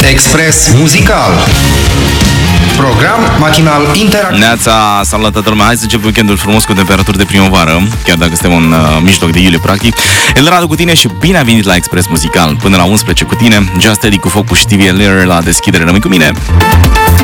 Express muzical. Program matinal interactiv. Neața, salut toată lumea. Hai să începem weekendul frumos cu temperaturi de primăvară, chiar dacă suntem în mijloc de iulie, practic. El Radu cu tine și bine ai venit la Express Muzical. Până la 11 cu tine, Just Eddie cu Focus și TV Lear la deschidere. Rămâi cu mine.